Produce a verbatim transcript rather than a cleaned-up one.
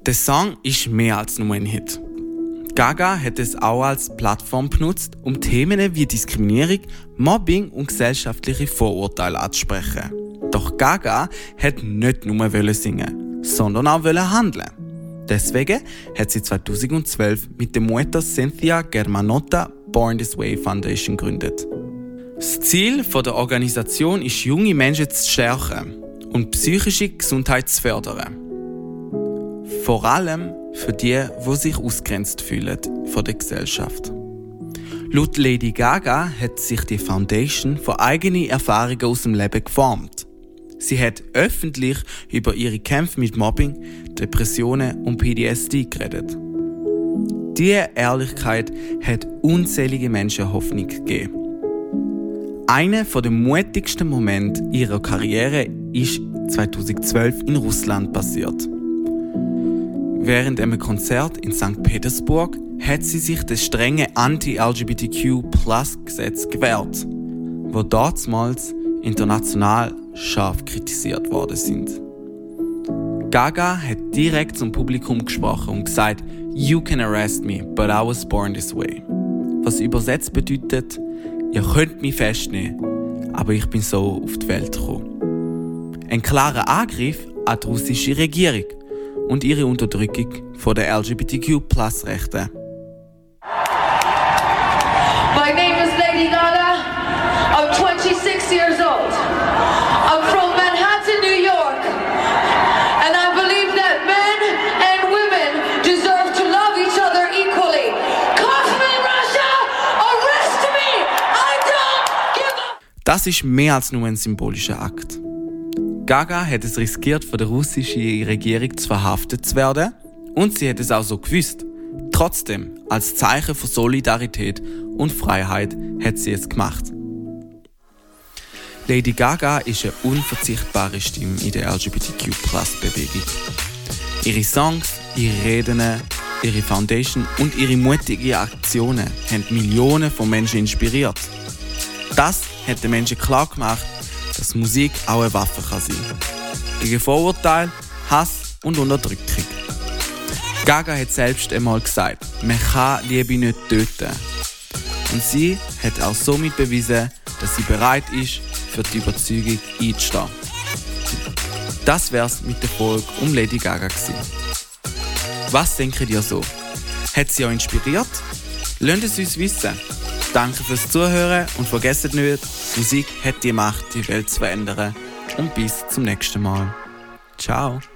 Der Song ist mehr als nur ein Hit. Gaga hat es auch als Plattform benutzt, um Themen wie Diskriminierung, Mobbing und gesellschaftliche Vorurteile anzusprechen. Doch Gaga hat nicht nur singen, sondern auch handeln. Deswegen hat sie zweitausendzwölf mit der Mutter Cynthia Germanotta Born This Way Foundation gegründet. Das Ziel der Organisation ist, junge Menschen zu stärken und psychische Gesundheit zu fördern. Vor allem für die, die sich ausgegrenzt fühlen von der Gesellschaft. Laut Lady Gaga hat sich die Foundation von eigenen Erfahrungen aus dem Leben geformt. Sie hat öffentlich über ihre Kämpfe mit Mobbing, Depressionen und P T S D geredet. Diese Ehrlichkeit hat unzählige Menschen Hoffnung gegeben. Einer der mutigsten Momente ihrer Karriere ist zweitausendzwölf in Russland passiert. Während einem Konzert in Sankt Petersburg hat sie sich das strenge Anti-L G B T Q Plus Gesetz gewehrt, wo damals international scharf kritisiert worden sind. Gaga hat direkt zum Publikum gesprochen und gesagt: "You can arrest me, but I was born this way." Was übersetzt bedeutet: "Ihr könnt mich festnehmen, aber ich bin so auf die Welt gekommen." Ein klarer Angriff an die russische Regierung und ihre Unterdrückung von der L G B T Q Plus Rechte. My name is Lady Gaga. I'm twenty-six years old. I'm from Manhattan, New York. And I believe that men and women deserve to love each other equally. Cuff me, Russia! Arrest me! I don't give a... Das ist mehr als nur ein symbolischer Akt. Gaga hat es riskiert, von der russischen Regierung zu verhaftet zu werden, und sie hat es auch so gewusst. Trotzdem, als Zeichen von Solidarität und Freiheit hat sie es gemacht. Lady Gaga ist eine unverzichtbare Stimme in der L G B T Q Plus Bewegung. Ihre Songs, ihre Reden, ihre Foundation und ihre mutigen Aktionen haben Millionen von Menschen inspiriert. Das hat den Menschen klar gemacht, dass Musik auch eine Waffe kann sein kann. Gegen Vorurteile, Hass und Unterdrückung. Gaga hat selbst einmal gesagt, man kann Liebe nicht töten. Und sie hat auch somit bewiesen, dass sie bereit ist, für die Überzeugung einzustehen. Das wär's mit der Folge um Lady Gaga gewesen. Was denkt ihr so? Hat sie euch inspiriert? Lasst es uns wissen. Danke fürs Zuhören und vergesst nicht, Musik hat die Macht, die Welt zu verändern. Und bis zum nächsten Mal. Ciao.